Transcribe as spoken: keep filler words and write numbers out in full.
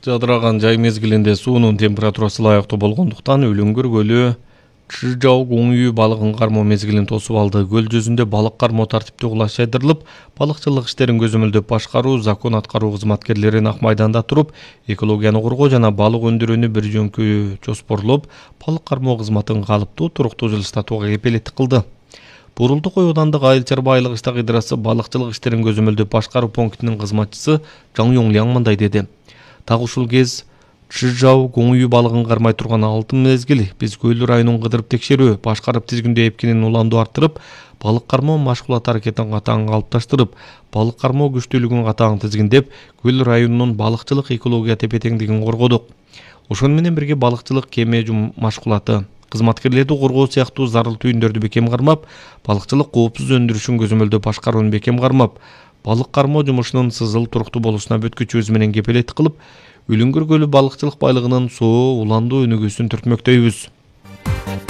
Жадыраган жай мезгилинде суунун температурасы ылайыктуу болгондуктан Үлүңгүр көлү Чжау Гуңюй балыгын кармоо мезгилин тосуп алды. Көл жүзүндө балык кармоо тартиптүү кулаш жайдырылып, балыкчылык иштерин көзөмөлдөп башкаруу, закон аткаруу кызматкерлери ак майданда туруп, экологияны коргоо жана балык өндүрүүнү бир жөнкү жоспорлоп, балык кармоо кызматын калыптуу, туруктуу жылыштатууга кепилеттик кылды. Бурулдук ой аудандык айыл чарба айылык идрасы балыкчылык иштерин көзөмөлдөп башкаруу пунктинин кызматчысы Жаң Юңляң мындай деди. Так ушул кез Чжау Гуңюй балыгын кармай турган алтын мезгил биз Көл районун кыдырып текшерүү, башкарып тизгиндөө эпкинин уланду арттырып, балык кармоо машгулат аракетин катаң калыпташтырып, балык кармоо күчтүүлүгүн катаң тизгиндеп, Көл районунун балыкчылык экология тепе-теңдигин коргодук. Ошону менен бирге балыкчылык кеме машгулаты, кызматкерлерди коргоо сыяктуу зарыл түйүндөрдү бекем кармап, балыкчылык коопсуз өндүрүшүн көзөмөлдөп башкарууну бекем кармап, балык кармоо жумушунун сызыл туруктуу болушуна бүткүчүбүз менен кепилеттик кылып, Үлүңгүр көлү балыкчылык байлыгынын соо, уландуу өнүгүүсүн түртмөктөйбүз.